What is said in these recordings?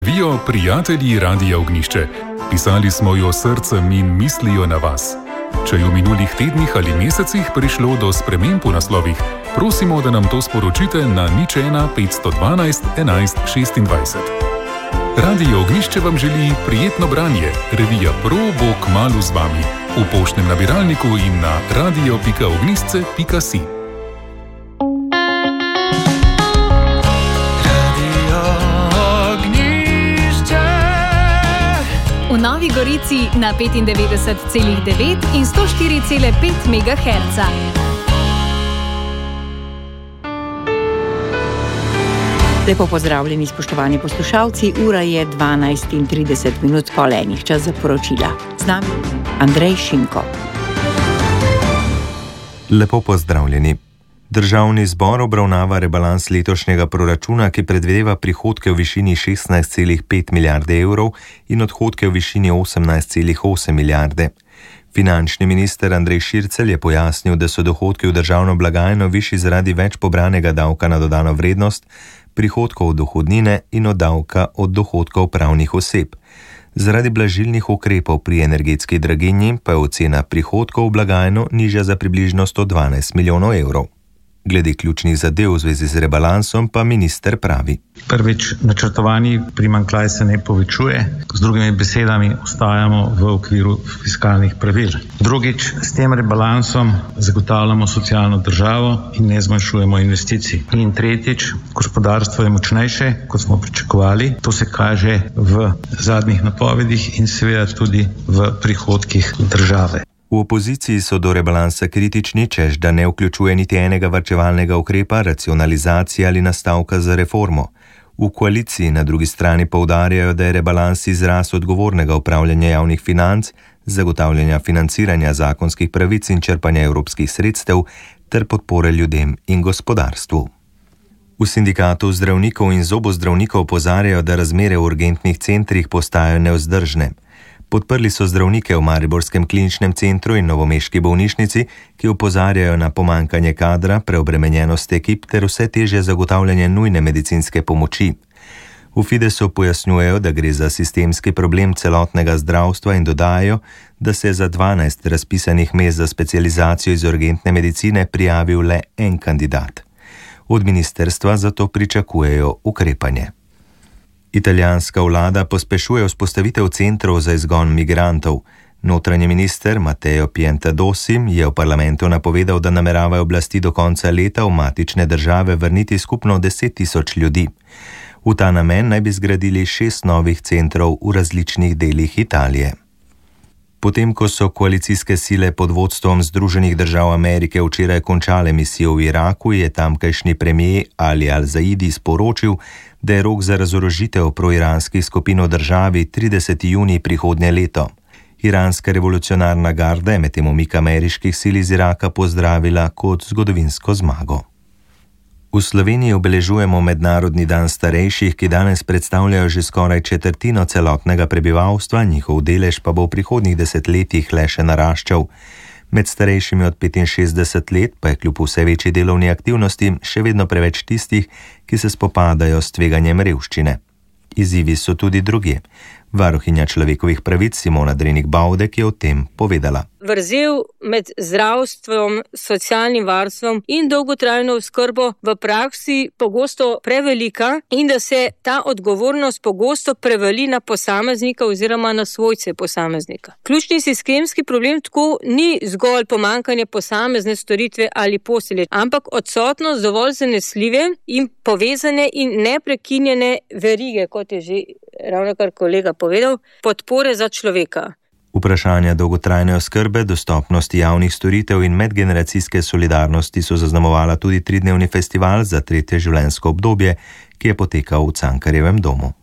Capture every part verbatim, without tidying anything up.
Vijo prijatelji Radia Ognjišče. Pisali smo jo srcem in mislijo na vas. Če je v minulih tednih ali mesecih prišlo do sprememb v naslovih, prosimo, da nam to sporočite na nič ena petsto dvanajst enajst šestindvajset. Radio Ognjišče vam želi prijetno branje. Revija Pro bo kmalu z vami. V poštnem nabiralniku in na radio pika ognjišče pika si. V Novi Gorici na petindevetdeset celih devet in sto štiri celih pet megaherca. Lepo pozdravljeni, spoštovani poslušalci, ura je dvanajst in trideset minut pol enih, čas za poročila. Z nami Andrej Šinko. Lepo pozdravljeni. Državni zbor obravnava rebalans letošnjega proračuna, ki predvideva prihodke v višini šestnajst celih pet milijarde evrov in odhodke v višini osemnajst celih osem milijarde. Finančni minister Andrej Šircelj je pojasnil, da so dohodki v državno blagajno višji zaradi več pobranega davka na dodano vrednost, prihodkov od dohodnine in od davka od dohodkov pravnih oseb. Zaradi blažilnih ukrepov pri energetski draginji pa je ocena prihodkov v blagajno nižja za približno sto dvanajst milijonov evrov. Glede ključnih zadev v zvezi z rebalansom pa minister pravi. Prvič, načrtovani primanjkljaj se ne povečuje, z drugimi besedami ostajamo v okviru fiskalnih pravil. Drugič, s tem rebalansom zagotavljamo socialno državo in ne zmanjšujemo investicij. In tretjič, gospodarstvo je močnejše, kot smo pričakovali. To se kaže v zadnjih napovedih in seveda tudi v prihodkih države. V opoziciji so do rebalansa kritični, češ da ne vključuje niti enega varčevalnega ukrepa, racionalizacije ali nastavka za reformo. V koaliciji na drugi strani poudarjajo, da je rebalans izraz odgovornega upravljanja javnih financ, zagotavljanja financiranja zakonskih pravic in črpanja evropskih sredstev ter podpore ljudem in gospodarstvu. V sindikatu zdravnikov in zobozdravnikov opozarjajo, da razmere v urgentnih centrih postajajo nevzdržne. Podprli so zdravnike v Mariborskem kliničnem centru in Novomeški bolnišnici, ki opozarjajo na pomanjkanje kadra, preobremenjenost ekip ter vse težje zagotavljanje nujne medicinske pomoči. V Fidesu pojasnjujejo, da gre za sistemski problem celotnega zdravstva in dodajajo, da se je za dvanajst razpisanih mest za specializacijo iz urgentne medicine prijavil le en kandidat. Od ministerstva zato pričakujejo ukrepanje. Italijanska vlada pospešuje vzpostavitev centrov za izgon migrantov. Notranji minister Matteo Piantedosi je v parlamentu napovedal, da nameravajo oblasti do konca leta v matične države vrniti skupno deset tisoč ljudi. V ta namen naj bi zgradili šest novih centrov v različnih delih Italije. Potem, ko so koalicijske sile pod vodstvom Združenih držav Amerike včeraj končale misijo v Iraku, je tamkajšnji premier Ali Al-Zaidi sporočil, da je rok za razorožitev proiranskih skupin v državi trideseti junij prihodnje leto. Iranska revolucionarna garda je medtem umik ameriških sil iz Iraka pozdravila kot zgodovinsko zmago. V Sloveniji obeležujemo Mednarodni dan starejših, ki danes predstavljajo že skoraj četrtino celotnega prebivalstva, njihov delež pa bo v prihodnjih desetletjih le še naraščal. Med starejšimi od petinšestdeset let pa je kljub vse večji delovni aktivnosti še vedno preveč tistih, ki se spopadajo s tveganjem revščine. Izzivi so tudi drugje. Varuhinja človekovih pravic Simona Drenik Bavdek je o tem povedala. Vrzel med zdravstvom, socialnim varstvom in dolgotrajno oskrbo v praksi pogosto prevelika in da se ta odgovornost pogosto prevali na posameznika oziroma na svojce posameznika. Ključni sistemski problem tako ni zgolj pomanjkanje posamezne storitve ali postelje, ampak odsotnost dovolj zanesljive in povezane in neprekinjene verige, kot je že ravnokar kolega povedal, podpore za človeka. Vprašanja dolgotrajne oskrbe, dostopnosti javnih storitev in medgeneracijske solidarnosti so zaznamovala tudi tridnevni festival za tretje življenjsko obdobje, ki je potekal v Cankarjevem domu.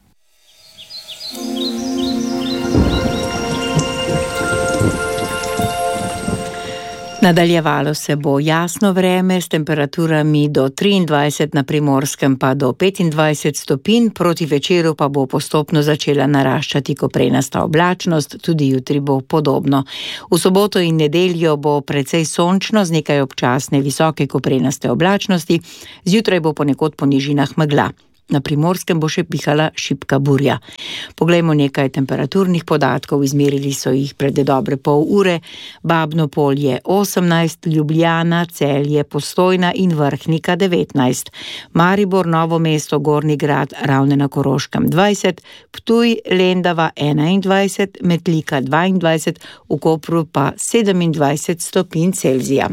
Nadaljevalo se bo jasno vreme s temperaturami do triindvajset na Primorskem pa do petindvajset stopinj, proti večeru pa bo postopno začela naraščati koprenasta oblačnost, tudi jutri bo podobno. V soboto in nedeljo bo precej sončno z nekaj občasne visoke koprenaste oblačnosti, zjutraj bo ponekod po nižinah megla. na Primorskem bo še pihala šibka burja. Poglejmo nekaj temperaturnih podatkov, izmerili so jih pred dobre pol ure. Babno Polje osemnajst, Ljubljana, Celje, Postojna in Vrhnika devetnajst, Maribor, Novo mesto, Gornji Grad, Ravne na Koroškem dvajset, Ptuj, Lendava enaindvajset, Metlika dvaindvajset, v Kopru pa sedemindvajset stopinj Celzija.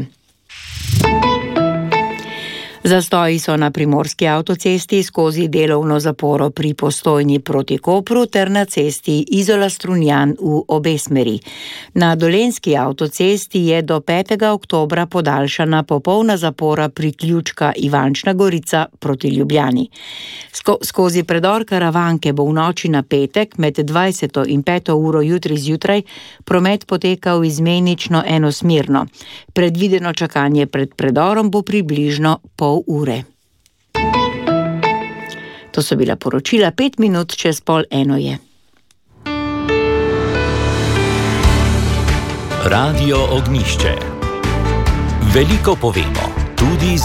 Zastoji so na primorski avtocesti skozi delovno zaporo pri Postojni proti Kopru ter na cesti Izola-Strunjan v obe smeri. Na dolenjski avtocesti je do petega oktobra podaljšana popolna zapora priključka Ivančna Gorica proti Ljubljani. Sko- skozi predor Karavanke bo v noči na petek med dvajseto in peto uro jutri zjutraj promet potekal izmenično enosmerno. Predvideno čakanje pred predorom bo približno pol ure. To so bila poročila, pet minut čez pol eno je. Radio Ognjišče. Veliko povemo, tudi